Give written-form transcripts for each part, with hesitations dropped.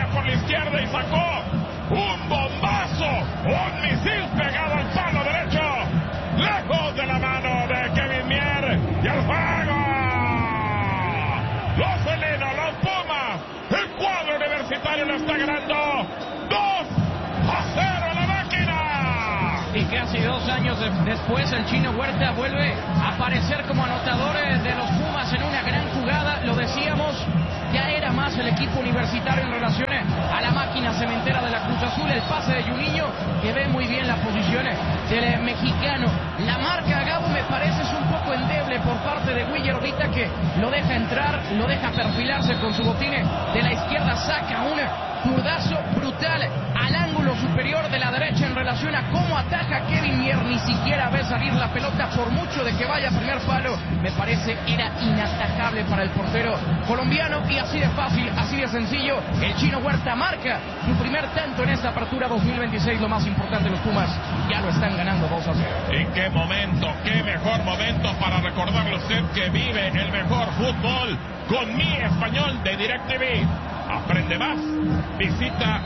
por la izquierda y sacó un bombazo, un misil pegado al palo derecho, lejos de la mano de Kevin Mier. Y el juego, los felinos, los Pumas, el cuadro universitario lo está ganando 2-0 la máquina. Y casi 2 años después el Chino Huerta vuelve a aparecer como anotador de los Pumas en una gran jugada. Lo decíamos, ya era más el equipo universitario en relación a la máquina cementera de la Cruz Azul. El pase de Juninho, que ve muy bien las posiciones del mexicano. La marca, Gabo, me parece es un poco endeble por parte de Guiller ahorita, que lo deja entrar, lo deja perfilarse con su botine de la izquierda, saca un zurdazo brutal al ángulo superior de la derecha en relación a cómo ataja Kevin Mier. Ni siquiera ve salir la pelota, por mucho de que vaya a primer palo. Me parece era inatajable para el portero colombiano, y así de fácil, así de sencillo, el Chino Huerta marca su primer tanto en esta apertura 2026. Lo más importante, los Pumas ya lo están ganando 2-0. ¿Y qué momento, qué mejor momento para recordarle a usted que vive el mejor fútbol con Mi Español de DirecTV? Aprende más, visita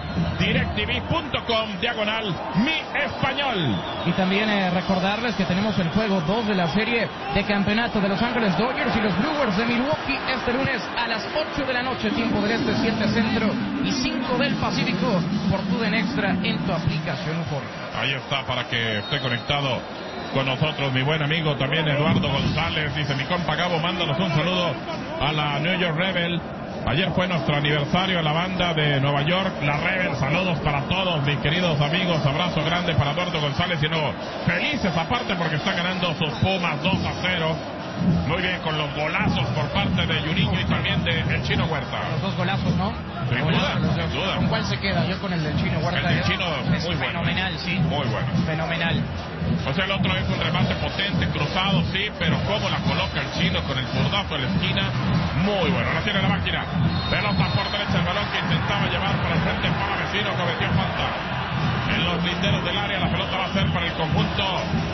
directv.com/Mi Español. Y también recordarles que tenemos el juego 2 de la serie de campeonato de Los Ángeles Dodgers y los Brewers de Milwaukee este lunes a las 8 de la noche, tiempo del este, 7 centro y 5 del Pacífico, por TUDN Extra en tu aplicación Euforia. Ahí está, para que esté conectado con nosotros mi buen amigo también Eduardo González. Dice: mi compa Gabo, mándanos un saludo a la New York Rebel. Ayer fue nuestro aniversario a la banda de Nueva York, la Rebel. Saludos para todos mis queridos amigos, abrazo grande para Eduardo González. Y no, felices aparte porque están ganando sus Pumas 2-0. Muy bien, con los golazos por parte de Juninho y también de el Chino Huerta. Los dos golazos, ¿no? Sin duda, sin duda. ¿Con cuál se queda? Yo con el del Chino Huerta. El del Chino es muy bueno. fenomenal, sí. Muy bueno. Fenomenal. O sea, el otro es un remate potente, cruzado, sí, pero cómo la coloca el Chino con el zurdazo en la esquina, muy bueno. La tiene la máquina. Pelota por derecha, el balón que intentaba llevar para el frente para Vecino, cometió falta en los linderos del área. La pelota va a ser para el conjunto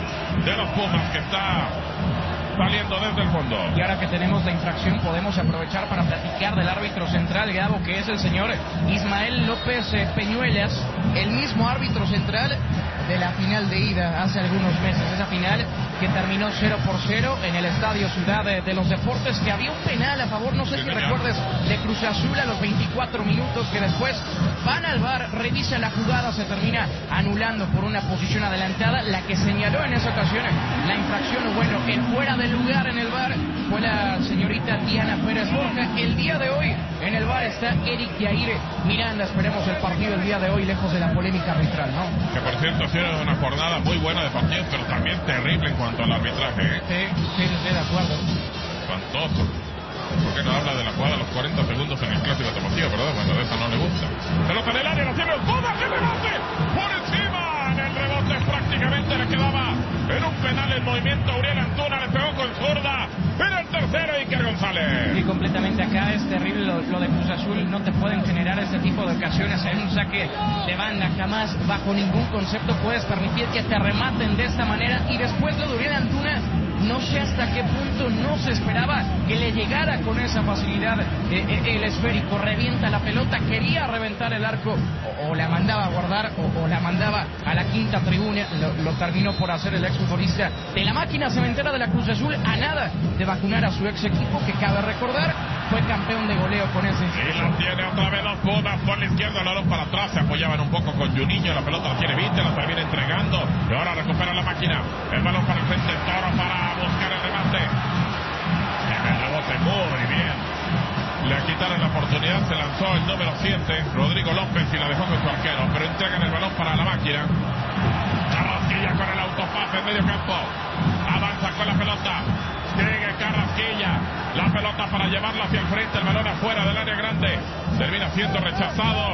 de los Pumas, que está saliendo desde el fondo. Y ahora que tenemos la infracción, podemos aprovechar para platicar del árbitro central, Gabo, que es el señor Ismael López Peñuelas, el mismo árbitro central de la final de ida hace algunos meses, esa final que terminó 0-0 en el Estadio Ciudad de los Deportes, que había un penal a favor, no sé si recuerdes, de Cruz Azul a los 24 minutos, que después van al VAR, revisan la jugada, se termina anulando por una posición adelantada. La que señaló en esa ocasión la infracción, bueno, en fuera de lugar en el VAR, fue la señorita Diana Pérez Borja. El día de hoy en el VAR está Eric Yair Miranda. Esperemos el partido el día de hoy lejos de la polémica arbitral, ¿no? Que por cierto ha sido una jornada muy buena de partidos, pero también terrible en cuanto al arbitraje, ¿eh? Sí, de acuerdo. Espantoso. ¿Por qué no habla de la jugada a los 40 segundos en el clásico automotivo, verdad? Bueno, de esa no le gusta. Pelota en el área, la tiene el Puma, ¡qué rebote! ¡Por encima! En el rebote prácticamente le quedaba en un penal el movimiento. Uriel Antuna le pegó con zurda. En el tercero, Iker González. Y completamente acá es terrible lo de Cruz Azul. No te pueden generar este tipo de ocasiones en un saque de banda. Jamás, bajo ningún concepto, puedes permitir que te rematen de esta manera. Y después lo de Uriel Antuna, no sé hasta qué punto no se esperaba que le llegara con esa facilidad el esférico. Revienta la pelota, quería reventar el arco, o la mandaba a guardar o la mandaba a la quinta tribuna. Lo terminó por hacer el exfutbolista de la máquina cementera de la Cruz Azul, a nada de vacunar a su ex equipo, que cabe recordar fue campeón de goleo con ese instituto. Y lo tiene otra vez los Pumas por la izquierda, el balón para atrás, se apoyaban un poco con Juninho, la pelota la tiene Vite, la termina entregando, y ahora recupera la máquina, el balón para el frente, Toro para buscar el remate, en el rebote muy bien, le quitaron la oportunidad, se lanzó el número 7, Rodrigo López, y la dejó con su arquero, pero entregan el balón para la máquina. Carrasquilla con el autopase en medio campo, avanza con la pelota, sigue Carrasquilla, la pelota para llevarla hacia el frente, el balón afuera del área grande, termina siendo rechazado,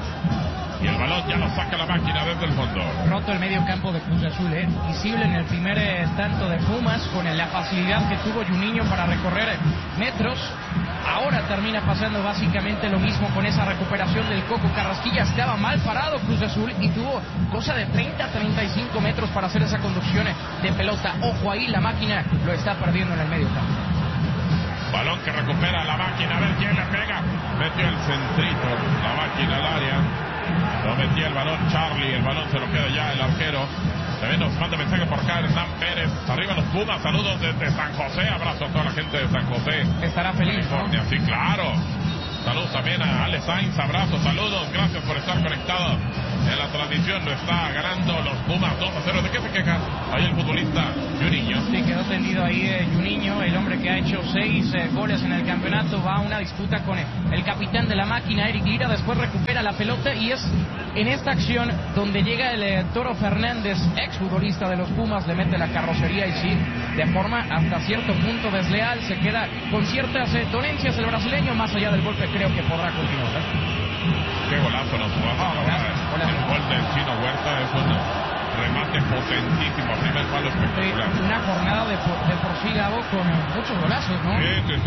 y el balón ya lo saca la máquina desde el fondo. Roto el medio campo de Cruz Azul, visible en el primer tanto de Pumas, con la facilidad que tuvo Juninho para recorrer metros. Ahora termina pasando básicamente lo mismo con esa recuperación del Coco Carrasquilla. Estaba mal parado Cruz Azul y tuvo cosa de 30-35 metros para hacer esa conducción de pelota. Ojo ahí, la máquina lo está perdiendo en el medio campo. Balón que recupera la máquina, a ver quién le pega. Metió el centrito, la máquina al área. No metía el balón Charlie, el balón se lo queda ya el arquero. También nos manda mensaje por acá Hernán Pérez. Arriba los Pumas, saludos desde San José. Abrazo a toda la gente de San José. Estará feliz, California, ¿no? Sí, claro. Saludos también a Ale Sainz, abrazos, saludos, gracias por estar conectado en la transmisión. Lo está ganando los Pumas 2-0. ¿De qué se queja ahí el futbolista Juninho? Sí, quedó tendido ahí Juninho, el hombre que ha hecho 6 goles en el campeonato. Va a una disputa con el capitán de la máquina, Eric Lira. Después recupera la pelota y es en esta acción donde llega el Toro Fernández, exfutbolista de los Pumas, le mete la carrocería y sí, de forma hasta cierto punto desleal. Se queda con ciertas dolencias el brasileño. Más allá del golpe, creo que podrá continuar. Qué golazo nos jugamos. El gol del Chino Huerta es un remate potentísimo, primer palo espectacular. Una jornada de por sí, Gabo, con muchos golazos, ¿no?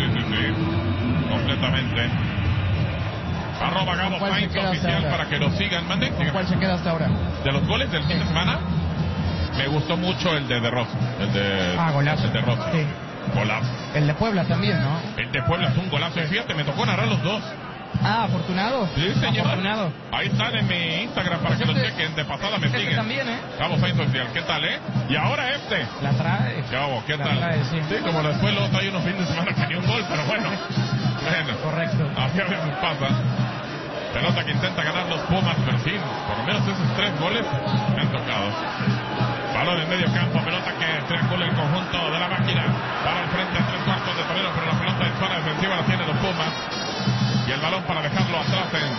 Sí. Completamente. Arroba Gabo Sainz oficial para que lo sigan. Mande. ¿Cuál se queda hasta ahora? De los goles del fin de semana, me gustó mucho el de Rossi. Golazo. El de Rossi. Sí. Golazo. El de Puebla también, ¿no? El de Puebla es un golazo. Fíjate, me tocó narrar los dos. Afortunado. Sí, señor. Afortunado. Ahí están en mi Instagram para que lo chequen. De pasada me siguen. También, Gabo Sainz oficial. ¿Qué tal, Y ahora este. La trae. Gabo, ¿qué La tal? trae, sí. Como después luego hay unos fines de semana que ni un gol, pero bueno. Correcto. Así a veces pasa. Pelota que intenta ganar los Pumas, pero sí, por lo menos esos 3 goles me han tocado. Balón en medio campo, pelota que triangula el conjunto de la máquina. Para el frente a 3/4 de terreno, pero la pelota en zona defensiva la tiene los Pumas. Y el balón para dejarlo atrás en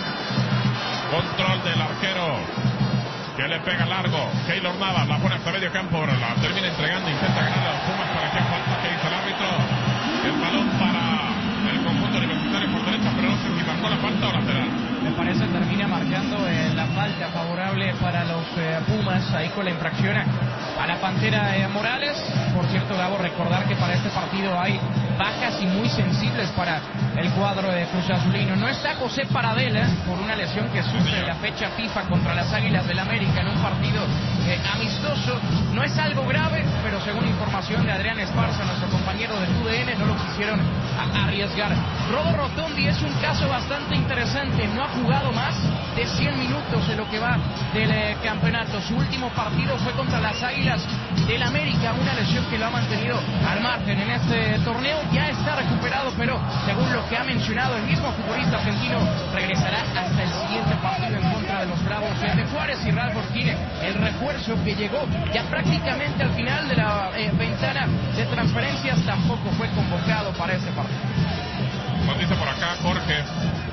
control del arquero, que le pega largo. Keylor Navas la pone hasta medio campo, pero la termina entregando, intenta ganar a los Pumas. Para que falta, que dice el árbitro. El balón para el conjunto universitario por derecha, pero no sé si marcó la falta o lateral. Me parece termina marcando la falta favorable para los Pumas, ahí con la infracción a la Pantera Morales. Por cierto, Gabo, recordar que para este partido hay bajas y muy sensibles para el cuadro de Cruz Azulino. No está José Paradela por una lesión que sufre en la fecha FIFA contra las Águilas del América en un partido amistoso. No es algo grave, pero según información de Adrián Esparza, nuestro compañero del UDN, no lo quisieron arriesgar. Rodo Rotondi es un caso bastante interesante. No ha jugado más de 100 minutos en lo que va del campeonato. Su último partido fue contra las Águilas del América, una lesión que lo ha mantenido al margen en este torneo. Ya está recuperado, pero según lo que ha mencionado el mismo futbolista argentino, regresará hasta el siguiente partido en contra de los Bravos de Juárez. Y Ralf Orquídez, el refuerzo que llegó ya prácticamente al final de la ventana de transferencias, tampoco fue convocado para este partido. Nos dice por acá Jorge,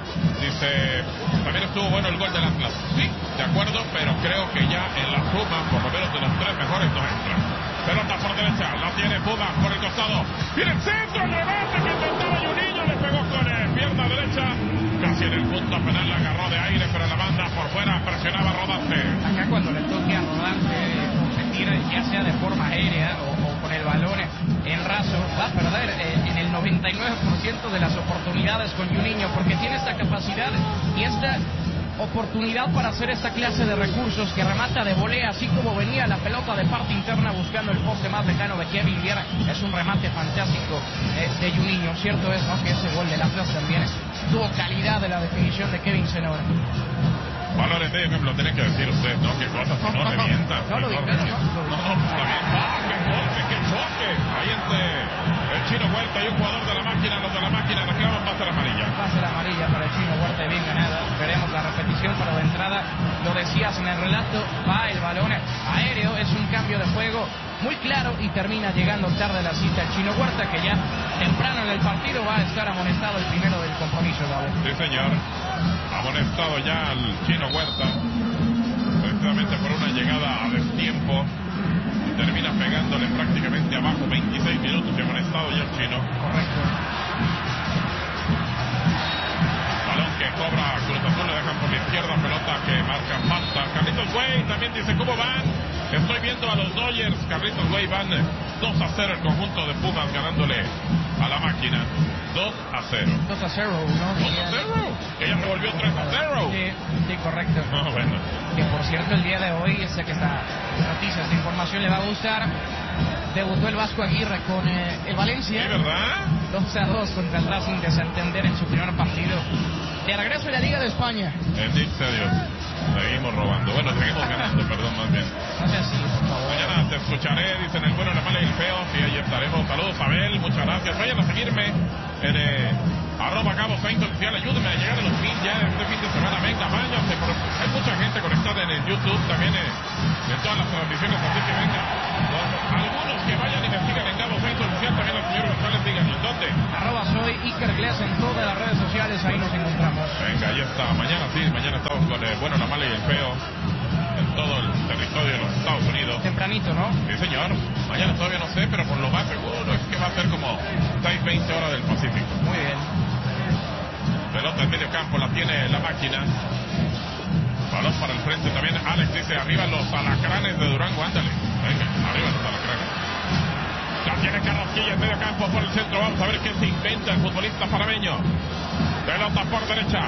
dice, también estuvo bueno el gol del Atlas. Sí, de acuerdo, pero creo que ya en la suma, por lo menos de los 3 mejores, no entra. Pelota por derecha, la tiene Pumas por el costado. Viene el centro, el remate que intentaba Juninho, le pegó con pierna derecha. Casi en el punto penal la agarró de aire, pero la banda por fuera presionaba a Rodarte. Acá cuando le toque a Rodarte competir, ya sea de forma aérea o con el balón en raso, va a perder en el 99% de las oportunidades con Juninho, porque tiene esta capacidad y esta oportunidad para hacer esta clase de recursos, que remata de volea, así como venía la pelota de parte interna buscando el poste más lejano de Kevin Viera. Es un remate fantástico de Juninho. Cierto es, ¿no?, que ese gol del Atlas también tuvo calidad de la definición de Kevin Zenora. Valores de ejemplo, lo tiene que decir usted, ¿no? Qué cosas, si no revienta. No lo digo, no, está bien. ¡Qué choque! Ahí entre el Chino Huerta y un jugador de la máquina. Los de la máquina reclaman pase la amarilla. Pase la amarilla para el Chino Huerta, bien ganada. Veremos la repetición, pero de entrada, lo decías en el relato, va el balón aéreo, es un cambio de juego muy claro y termina llegando tarde la cita el Chino Huerta, que ya temprano en el partido va a estar amonestado, el primero del compromiso, Gabo. Sí, señor. Amonestado ya al Chino Huerta, precisamente por una llegada a destiempo, y termina pegándole prácticamente abajo. 26 minutos y amonestado ya el Chino. Correcto. Balón que cobra Cruz Azul, le dejan por la izquierda, pelota que marca falta. Carlitos Güey también dice, ¿cómo van? Estoy viendo a los Dodgers. Carlitos Güey, van 2-0 el conjunto de Pumas, ganándole a la máquina. 2-0. 2-0, ¿no? 2-0. Que ya se volvió 3-0. Sí, correcto. Bueno. Que por cierto, el día de hoy, sé que esta noticia, esta información le va a gustar. debutó el Vasco Aguirre con el Valencia. Sí, ¿verdad? 2-2 contra el Racing de Santander en su primer partido. De regreso a la Liga de España. Bendito sea Dios. Seguimos robando. Bueno, seguimos ganando, perdón, más bien. No sea así, por favor. Mañana te escucharé, dicen el bueno, la mala y el feo. Sí, ahí estaremos. Saludos, Abel, muchas gracias. Vayan a seguirme en @GaboSainz oficial. Ayúdenme a llegar a los 1000 ya este fin de semana. Venga, váyanse. Hay mucha gente conectada en el YouTube, también en todas las transmisiones, así que venga. Algunos que vayan y me sigan en GaboSainz oficial, también al señor González, díganlo, ¿en dónde? @soy Iker Gles en todas las redes sociales, ahí nos encontramos. Venga, ahí está. Mañana sí, mañana estamos con el bueno, la mala y el feo en todo el territorio de los Estados Unidos. Tempranito, ¿no? Sí, señor. Mañana todavía no sé, pero por lo más seguro es que va a ser como 6:20 horas del Pacífico. Muy bien. Pelota en medio campo, la tiene la máquina. Balón para el frente también. Alex dice, arriba los alacranes de Durango, ándale. Venga, arriba los alacranes. Ya tiene Carrasquilla en medio campo por el centro. Vamos a ver qué se inventa el futbolista panameño. Pelota por derecha.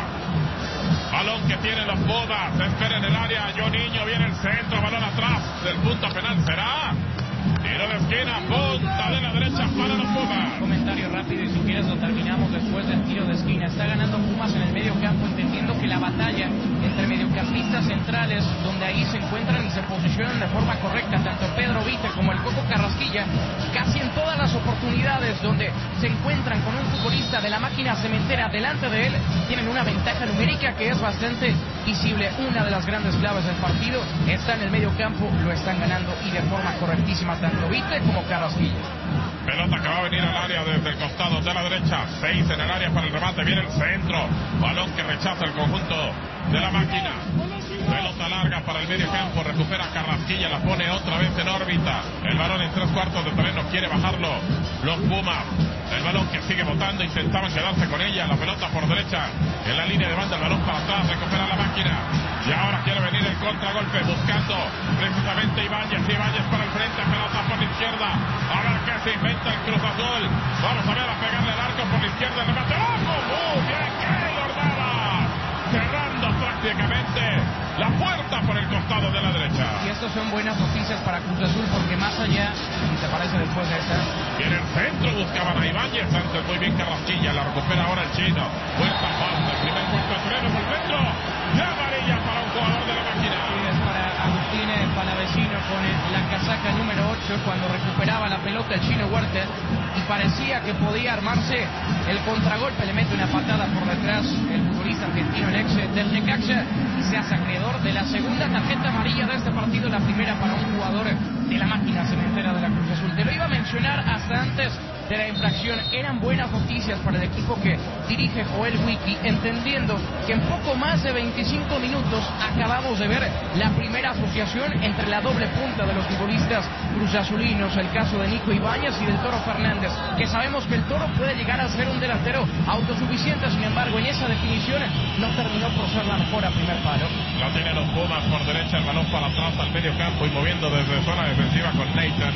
Balón que tiene los Pumas. Se espera en el área. Niño viene el centro. Balón atrás del punto penal. ¿Será? Tiro de esquina. Punta de la derecha para los Pumas. Comentario rápido y si quieres lo terminamos después del tiro de esquina. Está ganando Pumas en el medio campo, entendiendo que la batalla entre mediocampistas centrales, donde ahí se encuentran y se posicionan de forma correcta, tanto Pedro Vite como el Coco Carrasquilla, casi en todas las oportunidades donde se encuentran con un futbolista de la máquina cementera delante de él, tienen una ventaja numérica que es bastante visible. Una de las grandes claves del partido está en el medio campo, lo están ganando y de forma correctísima tanto Vite como Carrasquilla. Pelota que va a venir al área desde el costado de la derecha. 6 en el área para el remate. Viene el centro. Balón que rechaza el conjunto de la máquina. Pelota larga para el medio campo. Recupera Carrasquilla. La pone otra vez en órbita. El balón en 3/4 de terreno. Quiere bajarlo los Pumas. El balón que sigue botando. Intentaban quedarse con ella. La pelota por derecha. En la línea de banda. El balón para atrás. Recupera la máquina. Y ahora quiere venir el contragolpe. Buscando precisamente Ibáñez. Ibáñez para el frente. Pelota por la izquierda. A ver qué se inventa el Cruz Azul. Vamos a ver a pegarle el arco por la izquierda. El remate. ¡Ojo! Muy bien. Keylor Navas. Cerrando prácticamente la puerta por el costado de la derecha. Y estos son buenas noticias para Cruz Azul porque más allá, si te parece después de esta... En el centro buscaban a Ibáñez. Antes muy bien Carrasquilla. La recupera ahora el chino. Vuelta falta. El primer cuarto de terreno por el centro. Y amarilla para un jugador de la máquina. Y es para Agustín Palavecino con la casaca número 8 cuando recuperaba la pelota el chino Huerta y parecía que podía armarse el contragolpe. Le mete una patada por detrás el futbolista argentino, el ex del Necaxa, y se hace acreedor de la segunda tarjeta amarilla de este partido, la primera para un jugador de la máquina cementera de la Cruz Azul. Te lo iba a mencionar hasta antes de la infracción. Eran buenas noticias para el equipo que dirige Joel Wiki, entendiendo que en poco más de 25 minutos acabamos de ver la primera asociación entre la doble punta de los futbolistas cruzazulinos, el caso de Nico Ibáñez y del Toro Fernández, que sabemos que el Toro puede llegar a ser un delantero autosuficiente, sin embargo en esa definición no terminó por ser la mejor a primer palo. La tienen los Pumas por derecha, el balón para atrás al medio campo y moviendo desde zona defensiva con Nathan.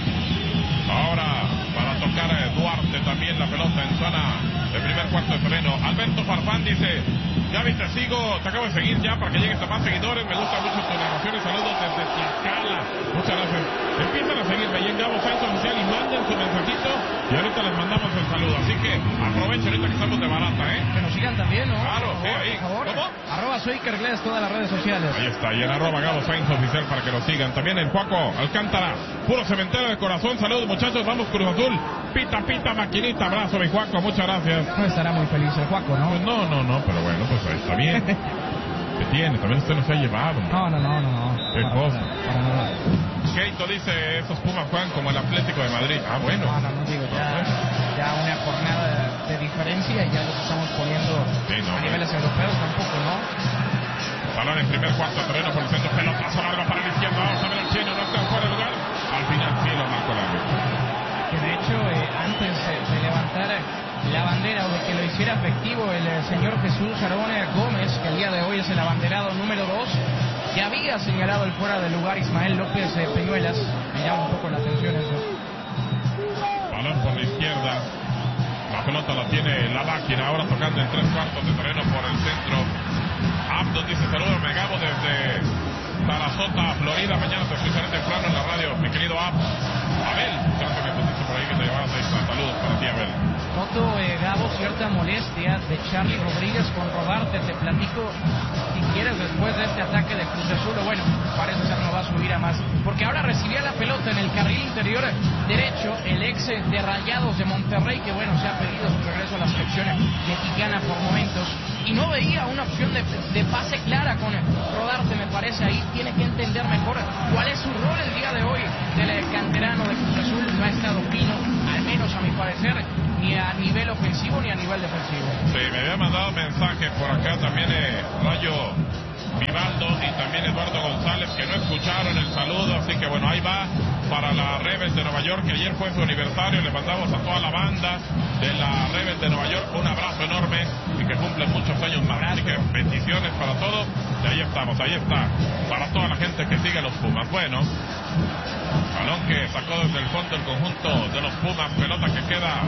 Ahora para tocar a Duarte también la pelota en zona de primer cuarto de terreno. Alberto Farfán dice, Gaby, te sigo, te acabo de seguir ya para que lleguen a más seguidores. Me gusta mucho tu narración y saludos desde Tlaxcala. Muchas gracias. Empiezan a seguirme y en GaboSainz oficial y manden su mensajito y ahorita les mandamos el saludo. Así que aprovechen ahorita que estamos de barata, ¿eh? Que nos sigan también, ¿no? Claro, por favor, sí, ahí. por favor. ¿Cómo? @soy Iker Gles, todas las redes sociales. Ahí está, y en @GaboSainz oficial para que lo sigan. También en Juaco Alcántara, puro cementero de corazón. Saludos muchachos, vamos Cruz Azul. Pita, pita, maquinita, abrazo mi Juaco, muchas gracias. No estará muy feliz el Juaco, ¿no? Pues no, pero bueno, pues ahí está bien. ¿Qué tiene? También usted nos ha llevado. No. ¿Qué cosa? Para nada. Keito dice, esos Pumas juegan como el Atlético de Madrid. Ah, bueno. No digo, ya una jornada de diferencia y ya los estamos poniendo a niveles europeos tampoco, ¿no? Balón en primer cuarto de terreno por el centro, pelotazo largo para la izquierda. Vamos a ver el chino, no está fuera de lugar. Al final sí lo marcó el árbitro. Que de hecho, antes de levantar la bandera o de que lo hiciera efectivo el señor Jesús Arone Gómez, que el día de hoy es el abanderado número 2, ya había señalado el fuera de lugar Ismael López Peñuelas. Me llama un poco la atención eso. Balón por la izquierda. La pelota la tiene la máquina, ahora tocando en 3/4 de terreno por el centro. Abdo dice, saludos, me Gabo desde Sarasota, Florida. Florida. Mañana te escucharé temprano en la radio, mi querido Abel. Gracias que pusiste por ahí que te llevabas ahí. Saludos para ti, Abel. Noto, Gabo, cierta molestia de Charlie Rodríguez con Rodarte. Te platico, si quieres, después de este ataque de Cruz Azul. Bueno, parece ser no va a subir a más, porque ahora recibía la pelota en el carril interior derecho el ex de Rayados de Monterrey, que bueno, se ha pedido su regreso a la selección mexicana por momentos, y no veía una opción de pase clara con Rodarte. Me parece ahí tiene que entender mejor cuál es su rol el día de hoy del canterano de Cruz Azul. No ha estado fino, al menos a mi parecer, ni a nivel ofensivo ni a nivel defensivo. Sí, me había mandado mensaje por acá también Rayo Vivaldo y también Eduardo González, que no escucharon el saludo, así que bueno, ahí va para la Rebels de Nueva York, que ayer fue su aniversario. Le mandamos a toda la banda de la Rebels de Nueva York un abrazo enorme y que cumplen muchos años más. Así que bendiciones para todos. Y ahí estamos, ahí está, para toda la gente que sigue a los Pumas. Bueno, balón que sacó desde el fondo el conjunto de los Pumas, pelota que queda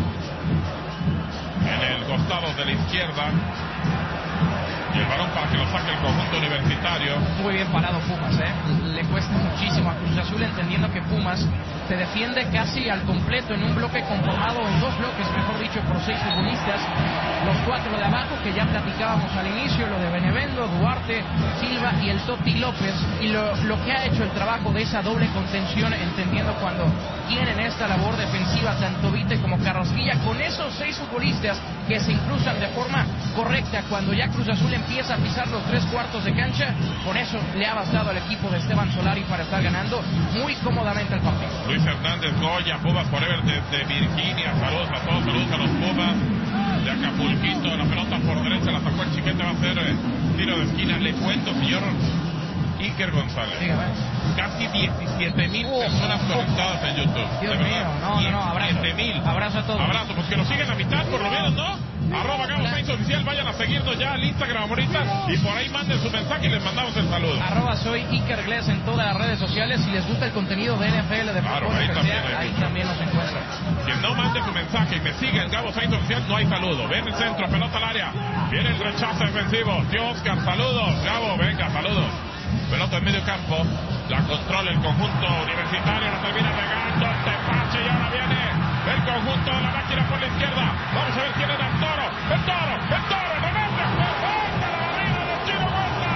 en el costado de la izquierda. Y el balón para que lo saque el conjunto universitario. Muy bien parado Pumas, le cuesta muchísimo a Cruz Azul, entendiendo que Pumas se defiende casi al completo en un bloque conformado, en dos bloques, mejor dicho, por 6 futbolistas. Los 4 de abajo que ya platicábamos al inicio, lo de Benevendo, Duarte, Silva y el Toti López, y lo que ha hecho el trabajo de esa doble contención, entendiendo cuando tienen esta labor defensiva tanto Vite como Carrasquilla, con esos 6 futbolistas que se incrustan de forma correcta cuando ya Cruz Azul empieza a pisar los 3 cuartos de cancha. Con eso le ha bastado al equipo de Esteban Solari para estar ganando muy cómodamente el partido. Luis Hernández Goya, Pumas Forever desde Virginia. Saludos a todos, saludos a los Pumas de Acapulquito. La pelota por derecha la sacó el Chiquete, va a ser tiro de esquina. Le cuento, señor Iker González. Dígame. Casi 17,000 personas conectadas en YouTube. Dios mío, no, abrazo. 17,000. Abrazo a todos. Abrazo, pues que nos siguen a mitad por lo menos, ¿no? Arroba Gabo Sainz Oficial, vayan a seguirnos ya al Instagram ahorita y por ahí manden su mensaje y les mandamos el saludo. Arroba soy Iker Gles en todas las redes sociales. Si les gusta el contenido de NFL, de claro, fútbol, ahí también nos encuentran. Quien no mande su mensaje y me siga en Gabo Sainz Oficial, no hay saludo. Ven el centro, pelota al área, viene el rechazo defensivo. Tío Oscar, saludos. Gabo, venga, saludos. Pelota en medio campo, la controla el conjunto universitario, la termina pegando, tepache y ahora viene el conjunto de la máquina por la izquierda. Vamos a ver quién era el toro, remate, perfecta la barrida del Chino Huerta,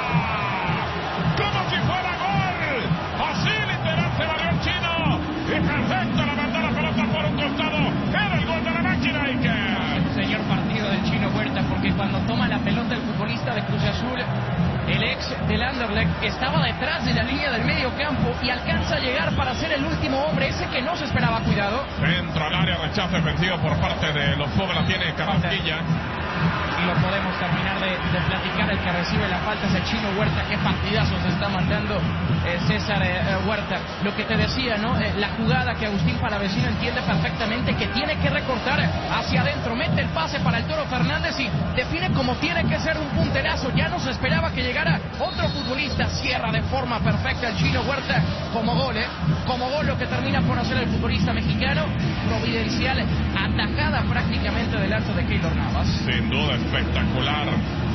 como si fuera gol, así literal se barrió el Chino, y perfecto la mandó la pelota por un costado, era el gol de la máquina. Señor partido del Chino Huerta, porque cuando toma la pelota el futbolista de Cruz Azul, el ex del Anderlecht estaba detrás de la línea del medio campo y alcanza a llegar para ser el último hombre, ese que no se esperaba. Cuidado. Dentro al área, rechazo defensivo por parte de los Pumas, la tiene Carrasquilla. Y lo podemos terminar de platicar. El que recibe la falta es el Chino Huerta. Qué partidazos está mandando César Huerta. Lo que te decía, ¿no? La jugada que Agustín Palavecino entiende perfectamente, que tiene que recortar hacia adentro, mete el pase para el Toro Fernández y define como tiene que ser un punterazo. Ya no se esperaba que llegara otro futbolista. Cierra de forma perfecta el Chino Huerta como gol, como gol lo que termina por hacer el futbolista mexicano. Providencial, atajada prácticamente del alto de Keylor Navas. Sin duda, espectacular.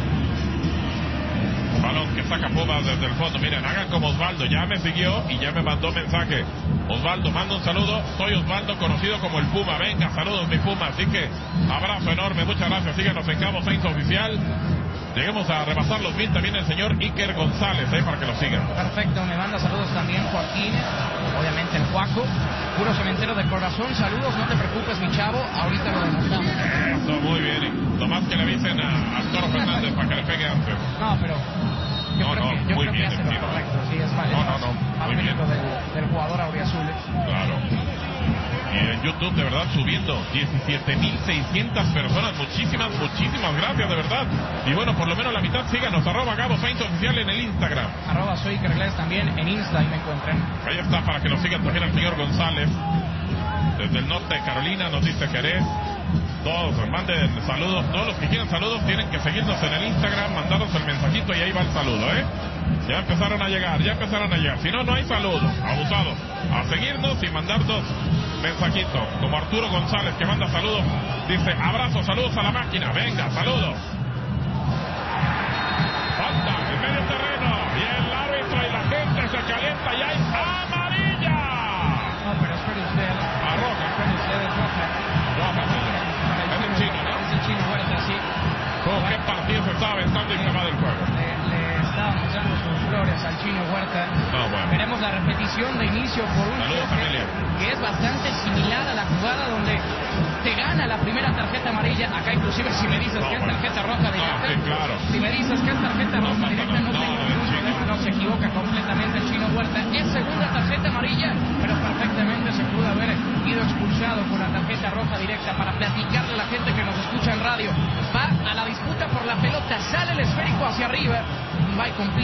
Balón que saca Pumas desde el fondo. Miren, hagan como Osvaldo, ya me siguió y ya me mandó mensaje. Osvaldo, manda un saludo. Soy Osvaldo, conocido como el Puma. Venga, saludos mi Puma. Así que abrazo enorme, muchas gracias. Síganos en Gabo Sainz Oficial. Lleguemos a repasar los 1000 también el señor Iker González, para que lo sigan. Perfecto, me manda saludos también Joaquín, obviamente el Juaco, puro cementero de corazón. Saludos, no te preocupes mi chavo, ahorita lo demostramos. Eso, muy bien. Nomás que le avisen a Toro Fernández para que le pegue antes. No, pero yo creo que hace lo correcto, sí, es válido. No, muy bien. Del jugador auriazul. Claro. Y en YouTube, de verdad, subiendo 17,600 personas. Muchísimas gracias, de verdad. Y bueno, por lo menos la mitad, síganos, arroba Gabo Sainz Oficial en el Instagram. Arroba soy Iker Gles también en Insta, y me encuentran. Ahí está, para que nos sigan también al señor González. Desde el norte de Carolina, nos dice Jerez. Todos, manden saludos. Todos los que quieran saludos tienen que seguirnos en el Instagram, mandarnos el mensajito y ahí va el saludo, Ya empezaron a llegar. Si no, no hay saludo. Abusados. A seguirnos y mandarnos mensajitos. Como Arturo González, que manda saludos. Dice, abrazo, saludos a la máquina. Venga, saludos. Falta en medio terreno. Y el árbitro y la gente se calienta. expulsión de inicio por un choque que es bastante similar a la jugada donde te gana la primera tarjeta amarilla. Acá inclusive si me dices que es tarjeta roja directa, claro. si me dices que es tarjeta roja directa, no tengo ningún problema, no se equivoca completamente el Chino Huerta. Es segunda tarjeta amarilla, pero perfectamente se pudo haber ido expulsado con la tarjeta roja directa. Para platicarle a la gente que nos escucha en radio, va a la disputa por la pelota, sale el esférico hacia arriba, va y compite